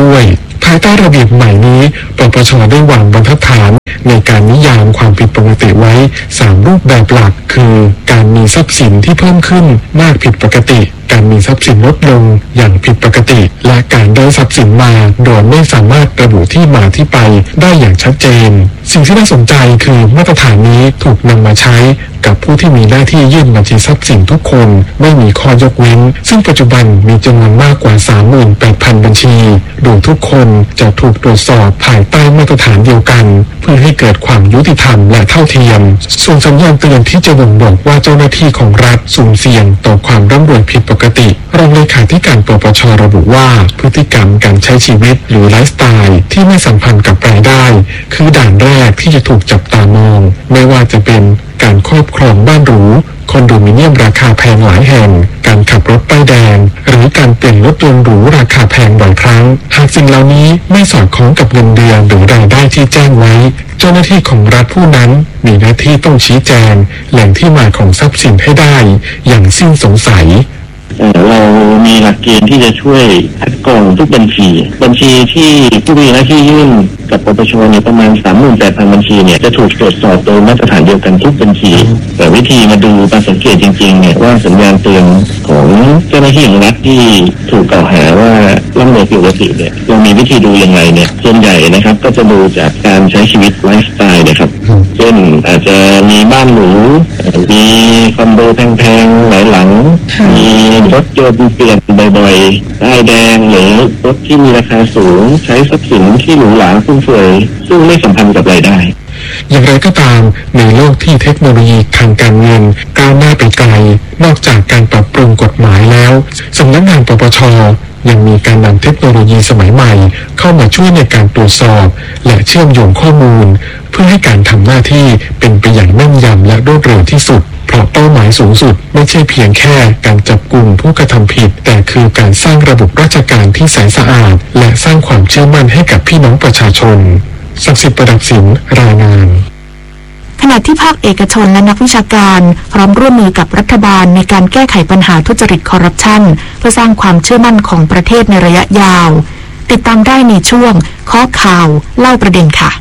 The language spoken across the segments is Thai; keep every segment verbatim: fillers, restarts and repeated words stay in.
ด้วยภายใต้ระเบียบใหม่นี้ปปช.ได้วางบรรทัดฐานในการนิยามความผิดปกติไว้สามรูปแบบหลักคือการมีทรัพย์สินที่เพิ่มขึ้นมากผิดปกติการมีทรัพย์สินลดลงอย่างผิดปกติและการได้ทรัพย์สินมาโดยไม่สามารถระบุที่มาที่ไปได้อย่างชัดเจนสิ่งที่น่าสนใจคือมาตรฐานนี้ถูกนำมาใช้กับผู้ที่มีหน้าที่ยื่นบัญชีทรัพย์สินทุกคนไม่มีข้อยกเว้นซึ่งปัจจุบันมีจำนวนมากกว่า สามหมื่นแปดพัน บัญชีโดยทุกคนจะถูกตรวจสอบภายใต้มาตรฐานเดียวกันเพื่อให้เกิดความยุติธรรมและเท่าเทียมส่วนสัญญาณเตือนที่จะบ่งบอกว่าเจ้าหน้าที่ของรัฐสุ่มเสี่ยงต่อความร่ำรวยผิดปกติรองเลขาธิการปปช.ระบุว่าพฤติกรรมการใช้ชีวิตหรือไลฟ์สไตล์ที่ไม่สัมพันธ์กับรายได้คือด่านแรกที่จะถูกจับตามองไม่ว่าจะเป็นการครอบครองบ้านหรูคอนโดมิเนียมราคาแพงหลายแห่งการขับรถป้ายแดงหรือการเปลี่ยนรถยนต์หรูราคาแพงบ่อยครั้งหากสิ่งเหล่านี้ไม่สอดคล้องกับเงินเดือนหรือรายได้ที่แจ้งไว้เจ้าหน้าที่ของรัฐผู้นั้นมีหน้าที่ต้องชี้แจงแหล่งที่มาของทรัพย์สินให้ได้อย่างสิ้นสงสัยเรามีหลักเกณฑ์ที่จะช่วยคัดกรองทุกบัญชีบัญชีที่ผู้มีหน้าที่ยื่นกับปปช.เนี่ยประมาณ สามหมื่นแปดพัน บัญชีเนี่ยจะถูกตรวจสอบโดยมาตรฐานเดียวกันทุกบัญชีแต่วิธีมาดูมาสังเกตจริงๆเนี่ยว่าสัญญาณเตือนของเจ้าหน้าที่ของรัฐที่ถูกกล่าวหาว่าร่ำรวยผิดปกติเนี่ยเรามีวิธีดูยังไงเนี่ยส่วนใหญ่นะครับก็จะดูจากการใช้ชีวิตไลฟ์สไตล์นะครับเช่นอาจจะมีบ้านหรูมีคอนโดแพงๆหลายหลังมีรถยนต์เปลี่ยนบ่อยๆป้ายแดงหรือรถที่มีราคาสูงใช้ทรัพย์สินที่หรูหราฟุ่มเฟือยซึ่งไม่สัมพันธ์กับรายได้อย่างไรก็ตามในโลกที่เทคโนโลยีทางการเงินก้าวหน้าไปไกลนอกจากการปรับปรุงกฎหมายแล้วสำนักงานปปช.ยังมีการนำเทคโนโลยีสมัยใหม่เข้ามาช่วยในการตรวจสอบและเชื่อมโยงข้อมูลเพื่อให้การทำหน้าที่เป็นไปอย่างแม่นยำและรวดเร็วที่สุดเพราะเป้าหมายสูงสุดไม่ใช่เพียงแค่การจับกลุ่มผู้กระทำผิดแต่คือการสร้างระบบราชการที่ใสสะอาดและสร้างความเชื่อมั่นให้กับพี่น้องประชาชนศักดิ์สิทธิ์ประดับสินรายงานขณะที่ภาคเอกชนและนักวิชาการพร้อมร่วมมือกับรัฐบาลในการแก้ไขปัญหาทุจริตคอร์รัปชันเพื่อสร้างความเชื่อมั่นของประเทศในระยะยาวติดตามได้ในช่วงข้อข่าวเล่าประเด็นค่ะ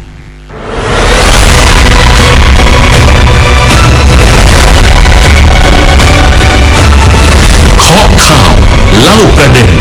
ข้อข่าวเล่าประเด็น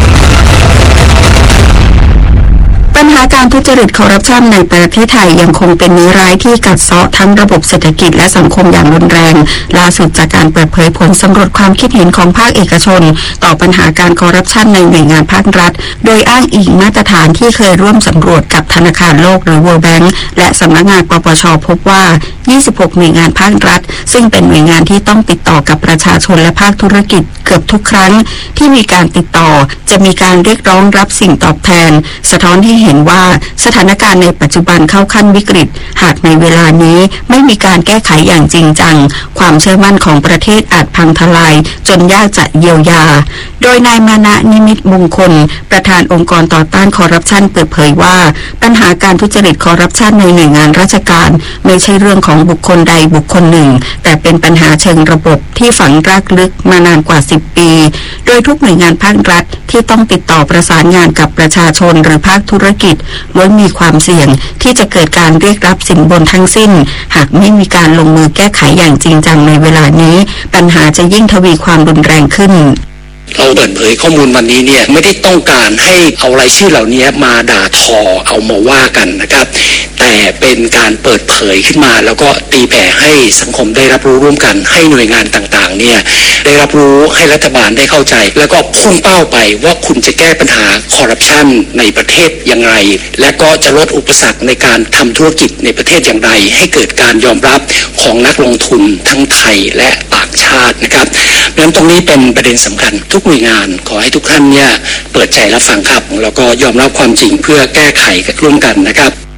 ปัญหาการทุจริตคอร์รัปชันในประเทศไทยยังคงเป็นเนื้อร้ายที่กัดเซาะทั้งระบบเศรษฐกิจและสังคมอย่างรุนแรงล่าสุดจากการเปิดเผยผลสำรวจความคิดเห็นของภาคเอกชนต่อปัญหาการคอร์รัปชันในหน่วยงานภาครัฐโดยอ้างอิงมาตรฐานที่เคยร่วมสำรวจกับธนาคารโลกหรือ World Bank และสำนักงานปปช.พบว่ายี่สิบหกหน่วยงานภาครัฐซึ่งเป็นหน่วยงานที่ต้องติดต่อกับประชาชนและภาคธุรกิจเกือบทุกครั้งที่มีการติดต่อจะมีการเรียกร้องรับสิ่งตอบแทนสะท้อนให้เห็นว่าสถานการณ์ในปัจจุบันเข้าขั้นวิกฤตหากในเวลานี้ไม่มีการแก้ไขอย่างจริงจังความเชื่อมั่นของประเทศอาจพังทลายจนยากจะเยียวยาโดยนายมานะนิมิตมงคลประธานองค์กรต่อต้านคอร์รัปชันเปิดเผยว่าปัญหาการทุจริตคอร์รัปชันในหน่วยงานราชการไม่ใช่เรื่องของบุคคลใดบุคคลหนึ่งแต่เป็นปัญหาเชิงระบบที่ฝังรากลึกมานานกว่าสิบปีโดยทุกหน่วยงานภาครัฐที่ต้องติดต่อประสานงานกับประชาชนหรือภาคธุรกิจล้วนมีความเสี่ยงที่จะเกิดการเรียกรับสินบนทั้งสิ้นหากไม่มีการลงมือแก้ไขอย่างจริงจังในเวลานี้ปัญหาจะยิ่งทวีความรุนแรงขึ้นเราเปิดเผยข้อมูลวันนี้เนี่ยไม่ได้ต้องการให้เอารายชื่อเหล่านี้มาด่าทอเอามาว่ากันนะครับแต่เป็นการเปิดเผยขึ้นมาแล้วก็ตีแผ่ให้สังคมได้รับรู้ร่วมกันให้หน่วยงานต่างๆเนี่ยได้รับรู้ให้รัฐบาลได้เข้าใจแล้วก็พุ่งเป้าไปว่าคุณจะแก้ปัญหาคอร์รัปชันในประเทศอย่างไรและก็จะลดอุปสรรคในการทำธุรกิจในประเทศอย่างไรให้เกิดการยอมรับของนักลงทุนทั้งไทยและต่างชาตินะครับเพราะฉะนั้นตรงนี้เป็นประเด็นสำคัญทุกหน่วยงานขอให้ทุกท่านเนี่ยเปิดใจรับฟังครับแล้วก็ยอมรับความจริงเพื่อแก้ไขร่วมกันนะครับ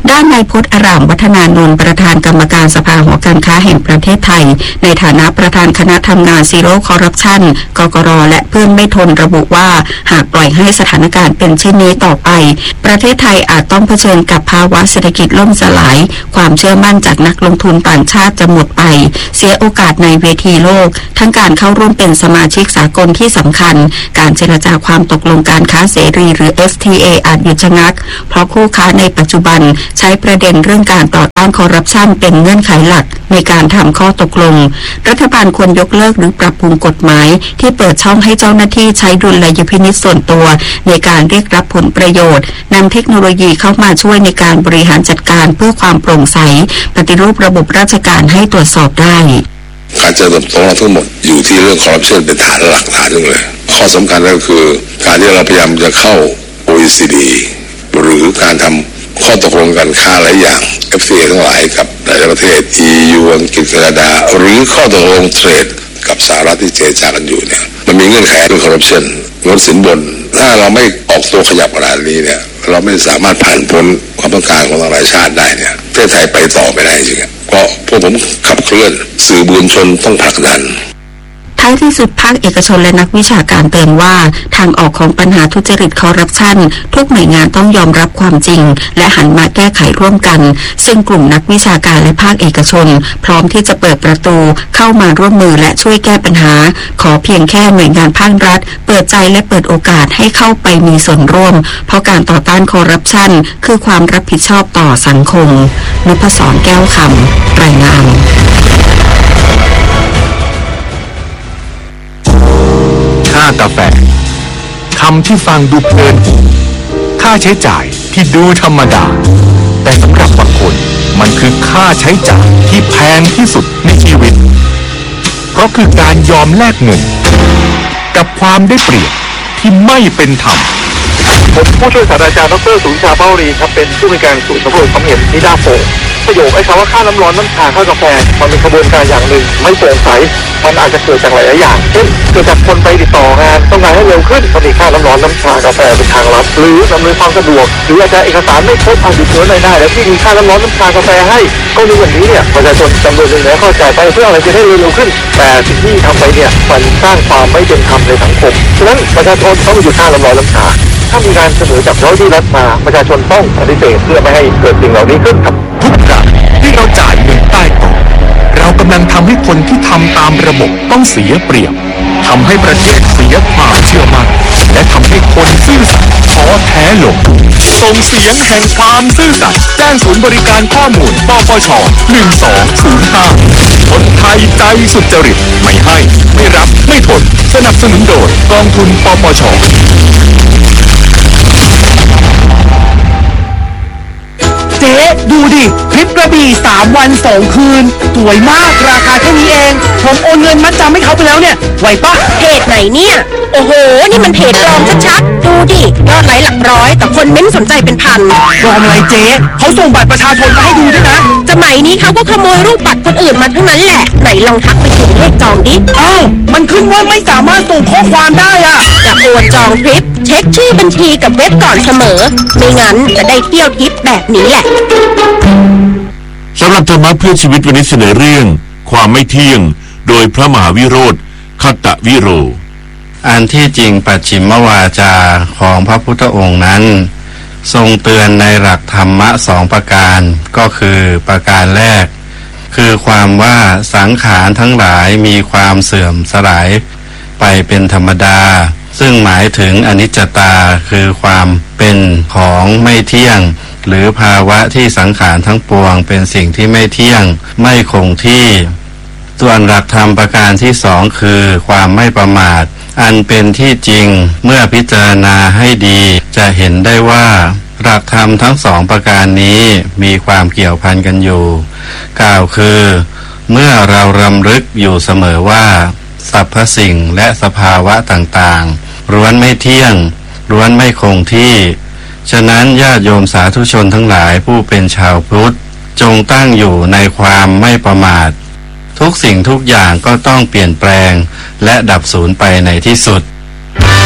ด้านนายพจน์อารามวัฒนานนท์ประธานกรรมการสภาหอการค้าแห่งประเทศไทยในฐานะประธานคณะทำงานซีโร่คอร์รัปชันกกร.และเพื่อนไม่ทนระบุว่าหากปล่อยให้สถานการณ์เป็นเช่นนี้ต่อไปประเทศไทยอาจต้องเผชิญกับภาวะเศรษฐกิจล่มสลายความเชื่อมั่นจากนักลงทุนต่างชาติจะหมดไปเสียโอกาสในเวทีโลกทั้งการเข้าร่วมเป็นสมาชิกสากลที่สำคัญการเจรจาความตกลงการค้าเสรีหรือ เอฟ ที เอ อาจหยุดชะงักเพราะคู่ค้าในปัจจุบันใช้ประเด็นเรื่องการต่อต้านคอร์รัปชันเป็นเงื่อนไขหลักในการทำข้อตกลงรัฐบาลควรยกเลิกหรือปรับปรุงกฎหมายที่เปิดช่องให้เจ้าหน้าที่ใช้ดุลยพินิจส่วนตัวในการเรียกรับผลประโยชน์นำเทคโนโลยีเข้ามาช่วยในการบริหารจัดการเพื่อความโปร่งใสปฏิรูประบบราชการให้ตรวจสอบได้การเจริญเติบโตของเราทั้งหมดอยู่ที่เรื่องคอร์รัปชันเป็นฐานหลักฐานหนึ่งเลยข้อสำคัญก็คือการที่เราพยายามจะเข้า โอ อี ซี ดี หรือการทำข้อตกลงการค้าหลายอย่าง เอฟ ที เอ ทั้งหลายกับหลายประเทศ อี ยู อังกฤษแคนาดาหรือข้อตกลงเทรดกับสหรัฐที่เจรจากันอยู่เนี่ยมันมีเงื่อนไขเรื่องคอร์รัปชันเงินสินบนถ้าเราไม่ออกตัวขยับขนาดนี้เนี่ยเราไม่สามารถผ่านพ้นความต้องการของหลายชาติได้เนี่ยประเทศไทยไปต่อไม่ได้จริงๆเพราะพวกผมขับเคลื่อนสื่อมวลชนต้องผลักดันท้ายที่สุดภาคเอกชนและนักวิชาการเตือนว่าทางออกของปัญหาทุจริตคอร์รัปชันทุกหน่วยงานต้องยอมรับความจริงและหันมาแก้ไขร่วมกันซึ่งกลุ่มนักวิชาการและภาคเอกชนพร้อมที่จะเปิดประตูเข้ามาร่วมมือและช่วยแก้ปัญหาขอเพียงแค่หน่วยงานภาครัฐเปิดใจและเปิดโอกาสให้เข้าไปมีส่วนร่วมเพราะการต่อต้านคอร์รัปชันคือความรับผิดชอบต่อสังคมนพศรแก้วคำรายงานค่ากาแฟคำที่ฟังดูเพลินหูค่าใช้จ่ายที่ดูธรรมดาแต่สำหรับบางคนมันคือค่าใช้จ่ายที่แพงที่สุดในชีวิตเพราะคือการยอมแลกเงินกับความได้เปรียบที่ไม่เป็นธรรมผมผู้ช่วยศาสตราจารย์ดร.สุนชาเป้ารีครับเป็นผู้ในการศูนย์สำรวจความเห็นนิดาโปประโยคไอ้คำว่าค่าน้ำร้อนน้ำชาค่ากาแฟมันเป็นกระบวนการอย่างหนึ่งไม่โปร่งใสมันอาจจะเกิดจากหลายอย่างเช่นเกิดจากคนไปติดต่องานต้องการให้เร็วขึ้นก็มีค่าน้ำร้อนน้ำชากาแฟเป็นทางลัดหรืออำนวยความสะดวกหรืออาจจะเอกสารไม่ครบเอาผิดเนื้อในได้แล้วที่มีค่าน้ำร้อนน้ำชากาแฟให้ก็ในวันนี้เนี่ยประชาชนจำนวนหนึ่งแล้วเข้าใจไปเพื่ออะไรจะได้เร็วขึ้นแต่สิ่งที่ทำไปเนี่ยมันสร้างความไม่เป็นธรรมในสังคมฉะนั้นประชาชนต้องหยุดค่าน้ำร้อนน้ำชาถ้ามีการเสนอจากเจ้าหน้าที่รัฐมาประชาชนต้องปฏิเสธเพื่อไม่ให้เกิดสิ่งเหล่านี้ขึ้นครับทุกครั้งที่เราจ่ายเงินใต้โต๊ะเรากำลังทำให้คนที่ทำตามระบบต้องเสียเปรียบทำให้ประเทศเสียความเชื่อมั่นและทำให้คนซื่อสัตย์ท้อแท้ลงส่งเสียงแห่งความซื่อสัตย์แจ้งศูนย์บริการข้อมูลปปชหนึ่งสองศูนย์ห้าคนไทยใจสุจริตไม่ให้ไม่รับไม่ทนสนับสนุนโดยกองทุนปปชเจ๊ดูดิทริปกระบี่สามวันสองคืนสวยมากราคาแค่นี้เองผมโอนเงินมัดจำให้เขาไปแล้วเนี่ยไหวปะเพจไหนเนี่ยโอ้โหนี่มันเพจปลอมชัดๆดูดิยอดไลค์หลักร้อยแต่คนเม้นสนใจเป็นพันปลอมอะไรเจ๊เขาส่งบัตรประชาชนมาให้ดูด้วยนะสมัยนี้เขาก็ขโมยรูปบัตรคนอื่นมาทั้งนั้นแหละไหนลองทักไปถึงเลขจองดิอ้าวมันขึ้นว่าไม่สามารถส่งข้อความได้อ่ะจะโอนจองทริปเช็คชื่อบัญชีกับเว็บก่อนเสมอไม่งั้นจะได้เที่ยวทริปแบบนี้แหละสำหรับธรรมะเพื่อชีวิตวันนี้เสนอเรื่องความไม่เที่ยงโดยพระมหาวิโรธคัตตวิโรอันที่จริงปัจฉิมวาจาของพระพุทธองค์นั้นทรงเตือนในหลักธรรมะสองประการก็คือประการแรกคือความว่าสังขารทั้งหลายมีความเสื่อมสลายไปเป็นธรรมดาซึ่งหมายถึงอนิจจตาคือความเป็นของไม่เที่ยงหรือภาวะที่สังขารทั้งปวงเป็นสิ่งที่ไม่เที่ยงไม่คงที่ส่วนหลักธรรมประการที่สองคือความไม่ประมาทอันเป็นที่จริงเมื่อพิจารณาให้ดีจะเห็นได้ว่าหลักธรรมทั้งสองประการนี้มีความเกี่ยวพันกันอยู่กล่าวคือเมื่อเรารำลึกอยู่เสมอว่าสรรพสิ่งและสภาวะต่างๆล้วนไม่เที่ยงล้วนไม่คงที่ฉะนั้นญาติโยมสาธุชนทั้งหลายผู้เป็นชาวพุทธจงตั้งอยู่ในความไม่ประมาททุกสิ่งทุกอย่างก็ต้องเปลี่ยนแปลงและดับสูญไปในที่สุด